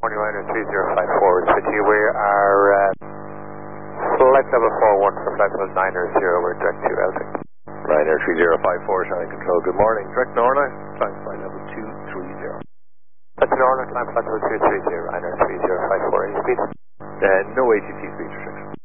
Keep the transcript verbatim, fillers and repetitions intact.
Morning, Ryanair three zero five four is with you. We are uh, flight level four one for flight level nine zero. We're direct to L T I. Ryanair three zero five four, Shannon Control. Good morning. Direct Norna, climb flight level two three zero. That's Norna, climb flight level two three zero. Ryanair three zero five four. Any speed? Uh, no A T P speed restriction.